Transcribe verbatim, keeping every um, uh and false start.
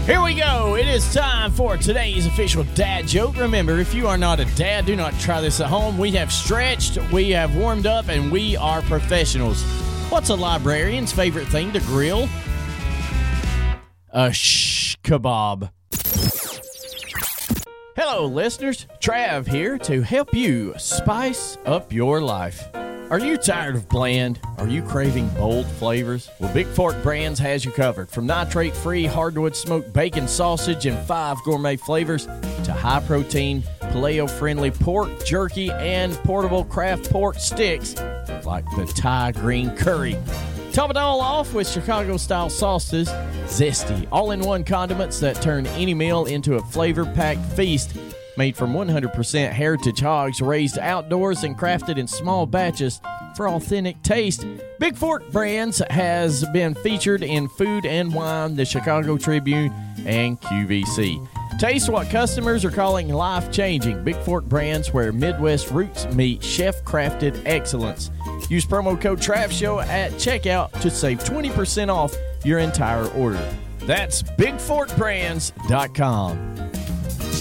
Here we go. It is time for today's official dad joke. Remember, if you are not a dad, do not try this at home. We have stretched, we have warmed up, and we are professionals. What's a librarian's favorite thing to grill? A shh kebab. Hello, listeners. Trav here to help you spice up your life. Are you tired of bland? Are you craving bold flavors? Well, Big Fork Brands has you covered. From nitrate-free hardwood smoked bacon sausage in five gourmet flavors to high-protein, paleo-friendly pork jerky and portable craft pork sticks like the Thai green curry. Top it all off with Chicago-style sauces, zesty, all-in-one condiments that turn any meal into a flavor-packed feast. Made from one hundred percent heritage hogs raised outdoors and crafted in small batches for authentic taste. Big Fork Brands has been featured in Food and Wine, the Chicago Tribune, and Q V C. Taste what customers are calling life-changing. Big Fork Brands, where Midwest roots meet chef-crafted excellence. Use promo code TRAVSHOW at checkout to save twenty percent off your entire order. That's big fork brands dot com.